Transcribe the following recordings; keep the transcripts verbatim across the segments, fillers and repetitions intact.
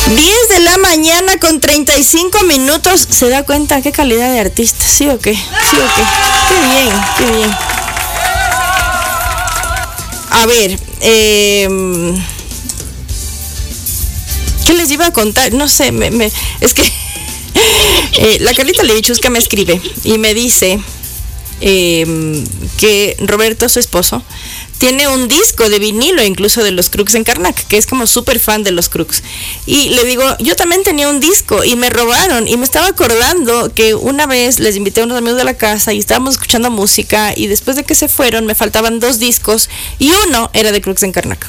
diez de la mañana con treinta y cinco minutos. ¿Se da cuenta qué calidad de artista? ¿Sí o qué? ¿Sí o qué? Qué bien, qué bien. A ver, eh, ¿qué les iba a contar? No sé, me, me, es que eh, la Carlita Levichusca me escribe y me dice eh, que Roberto, su esposo, tiene un disco de vinilo incluso de los Crux en Karnak, que es como súper fan de los Crux. Y le digo, yo también tenía un disco y me robaron. Y me estaba acordando que una vez les invité a unos amigos de la casa y estábamos escuchando música y después de que se fueron me faltaban dos discos y uno era de Crux en Karnak.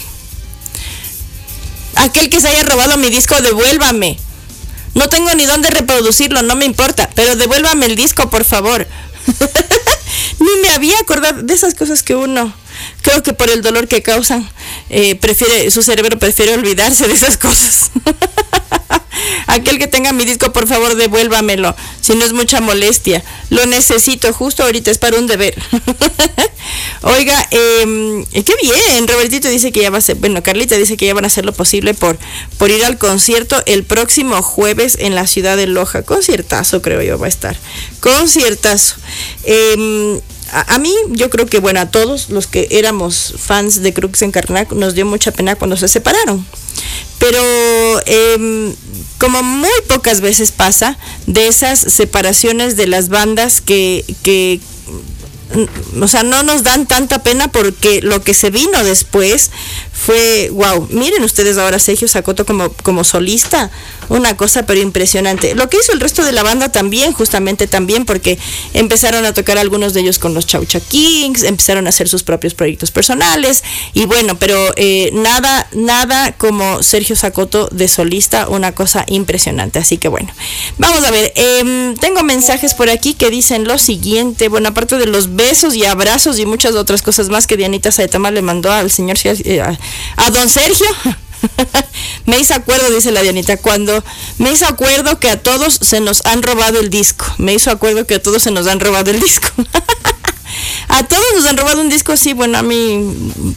Aquel que se haya robado mi disco, devuélvame. No tengo ni dónde reproducirlo, no me importa, pero devuélvame el disco, por favor. Ni me había acordado de esas cosas que uno... Creo que por el dolor que causan, eh, prefiere, su cerebro prefiere olvidarse de esas cosas. Aquel que tenga mi disco, por favor, devuélvamelo. Si no es mucha molestia. Lo necesito, justo ahorita es para un deber. Oiga, eh, qué bien. Robertito dice que ya va a ser, bueno, Carlita dice que ya van a hacer lo posible por, por ir al concierto el próximo jueves en la ciudad de Loja. Conciertazo, creo yo, va a estar. Conciertazo. Eh, A, a mí, yo creo que, bueno, a todos los que éramos fans de Crux en Karnak nos dio mucha pena cuando se separaron. Pero eh, como muy pocas veces pasa, de esas separaciones de las bandas que, que, o sea, no nos dan tanta pena porque lo que se vino después fue, wow, miren ustedes ahora Sergio Sacoto como, como solista, una cosa pero impresionante. Lo que hizo el resto de la banda también, justamente también, porque empezaron a tocar algunos de ellos con los Chaucha Kings, empezaron a hacer sus propios proyectos personales, y bueno, pero eh, nada, nada como Sergio Sacoto de solista, una cosa impresionante. Así que bueno, vamos a ver, eh, tengo mensajes por aquí que dicen lo siguiente, bueno, aparte de los besos y abrazos y muchas otras cosas más que Dianita Saetama le mandó al señor, eh, a, a don Sergio. Me hizo acuerdo, dice la Dianita, cuando me hizo acuerdo que a todos se nos han robado el disco. Me hizo acuerdo que a todos se nos han robado el disco. A todos nos han robado un disco, sí, bueno, a mí...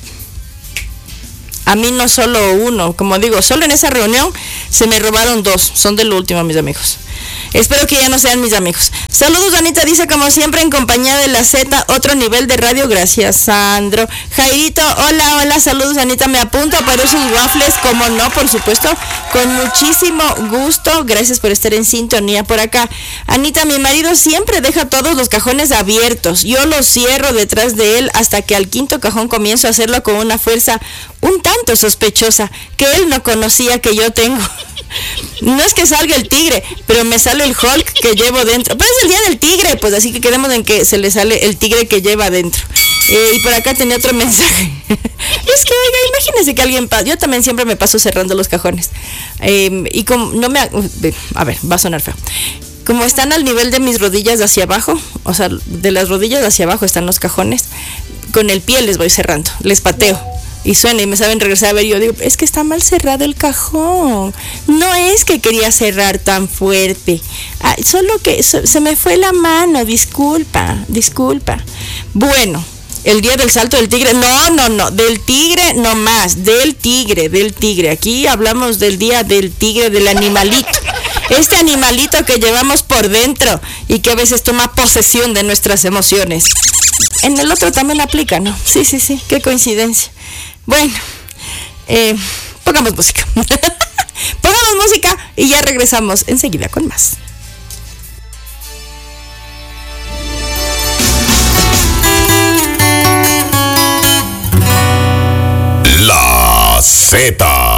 A mí no solo uno, como digo, solo en esa reunión se me robaron dos, son de lo último, mis amigos. Espero que ya no sean mis amigos. Saludos, Anita, dice, como siempre, en compañía de la Z, otro nivel de radio. Gracias, Sandro. Jairito, hola, hola, saludos, Anita. Me apunto para esos waffles, como no, por supuesto, con muchísimo gusto. Gracias por estar en sintonía por acá. Anita, mi marido siempre deja todos los cajones abiertos. Yo los cierro detrás de él hasta que al quinto cajón comienzo a hacerlo con una fuerza un tanto sospechosa que él no conocía que yo tengo. No es que salga el tigre, pero me sale el Hulk que llevo dentro. Pero es el día del tigre, pues así que quedemos en que se le sale el tigre que lleva dentro. Eh, y por acá tenía otro mensaje. Es que, oiga, imagínense que alguien pasa. Yo también siempre me paso cerrando los cajones. Eh, y como no me... A ver, va a sonar feo. Como están al nivel de mis rodillas hacia abajo, o sea, de las rodillas hacia abajo están los cajones, con el pie les voy cerrando, les pateo. Y suena y me saben regresar a ver, yo digo, es que está mal cerrado el cajón. No es que quería cerrar tan fuerte. Ah, solo que so, se me fue la mano, disculpa, disculpa. Bueno, el día del salto del tigre, no, no, no, del tigre no más, del tigre, del tigre. Aquí hablamos del día del tigre, del animalito. Este animalito que llevamos por dentro y que a veces toma posesión de nuestras emociones. En el otro también aplica, ¿no? Sí, sí, sí, qué coincidencia. Bueno, eh, pongamos música. Pongamos música y ya regresamos enseguida con más. La Z.